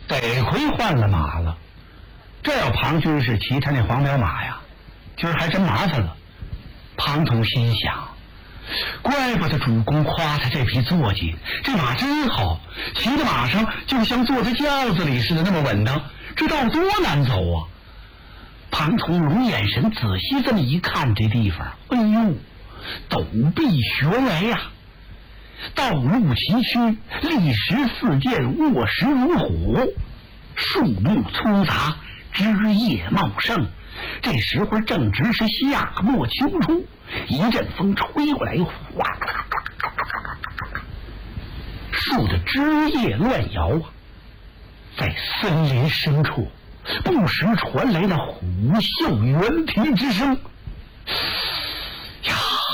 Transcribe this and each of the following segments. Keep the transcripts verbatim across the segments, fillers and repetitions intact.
得亏换了马了。这要庞军是骑他那黄骠马呀，今儿还真麻烦了。庞统心想，怪不得主公夸他这匹坐骑，这马真好，骑在马上就像坐在轿子里似的那么稳当，这道多难走啊！庞统用眼神仔细这么一看，这地方，哎呦，陡壁悬崖呀，道路崎岖，砾石四溅，卧石如虎，树木葱杂，枝叶茂盛。这时候正值是夏末秋初，一阵风吹过来，哗，树的枝叶乱摇啊。在森林深处，不时传来那虎啸猿啼之声。呀，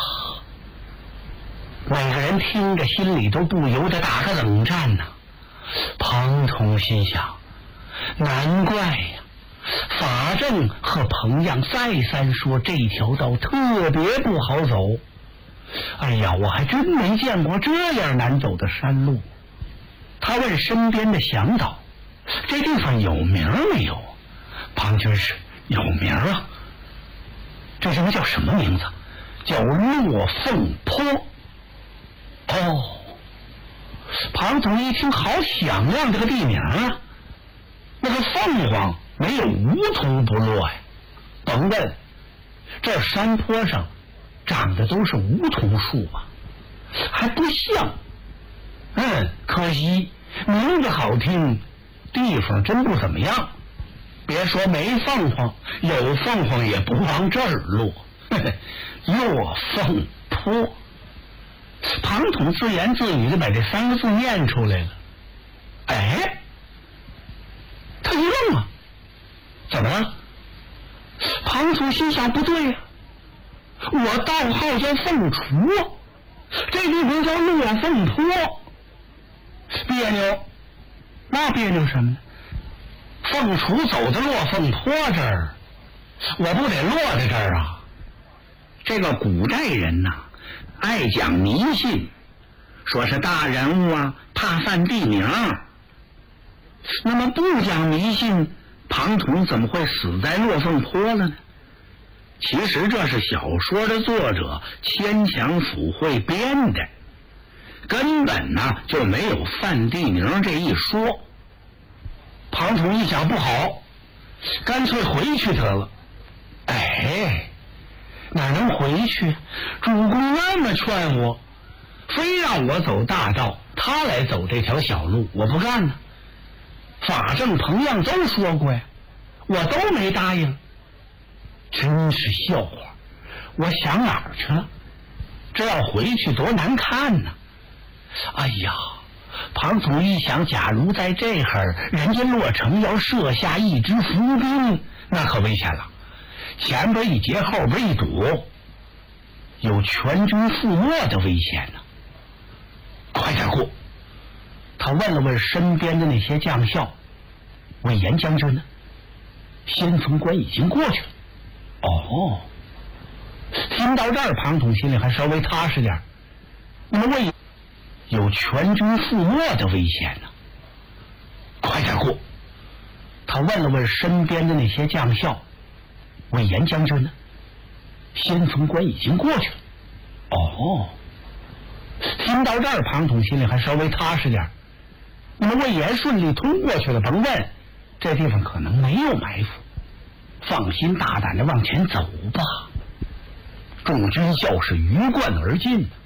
每个人听着心里都不由得打个冷战呐、啊。庞统心想，难怪呀，法正和彭样再三说这条道特别不好走。哎呀，我还真没见过这样难走的山路。他问身边的向导，这地方有名没有？庞军是有名啊。这人叫什么名字？叫落凤坡。哦，庞统一听，好响亮这个地名啊！那个凤凰没有梧桐不落呀。甭问，这山坡上长的都是梧桐树啊，还不像。嗯，可惜名字好听，地方真不怎么样。别说没凤凰，有凤凰也不往这儿落。落凤坡。庞统自言自语的把这三个字念出来了。哎，他一愣啊，怎么了？庞统心想，不对呀、啊，我道号叫凤雏，这地方叫落凤坡，别扭。那别扭什么呢？凤雏走到落凤坡这儿，我不得落在这儿啊？这个古代人呐、啊，爱讲迷信，说是大人物啊怕犯地名。那么不讲迷信，庞统怎么会死在落凤坡了呢？其实这是小说的作者牵强附会编的，根本呢就没有犯地名这一说。庞统一想，不好，干脆回去得了。哎，哪能回去？主公那么劝我，非让我走大道，他来走这条小路，我不干呢。法正彭样都说过呀，我都没答应。真是笑话，我想哪儿去了？这要回去多难看呢！哎呀，庞统一想，假如在这儿人家洛城要设下一支伏兵，那可危险了。前边一截，后边一堵，有全军覆没的危险呢。快点过！他问了问身边的那些将校，魏延将军呢？先锋官已经过去了。哦，听到这儿，庞统心里还稍微踏实点。那么魏有全军覆没的危险呢。快点过！他问了问身边的那些将校，魏延将军呢？先锋官已经过去了。哦，听到这儿，庞统心里还稍微踏实点。那么魏延顺利通过去了，甭问，这地方可能没有埋伏，放心大胆的往前走吧。众军校士鱼贯而进。